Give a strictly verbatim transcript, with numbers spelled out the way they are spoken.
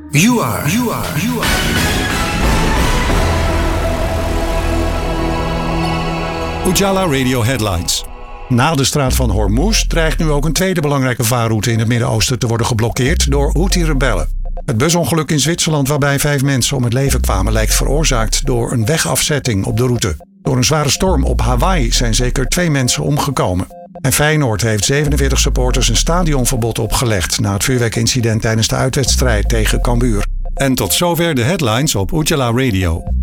You are, you are, you are. Ujala Radio Headlines. Na de straat van Hormuz dreigt nu ook een tweede belangrijke vaarroute in het Midden-Oosten te worden geblokkeerd door Houthi-rebellen. Het busongeluk in Zwitserland waarbij vijf mensen om het leven kwamen lijkt veroorzaakt door een wegafzetting op de route. Door een zware storm op Hawaii zijn zeker twee mensen omgekomen. En Feyenoord heeft zevenenveertig supporters een stadionverbod opgelegd na het vuurwerkincident tijdens de uitwedstrijd tegen Cambuur. En tot zover de headlines op Ujala Radio.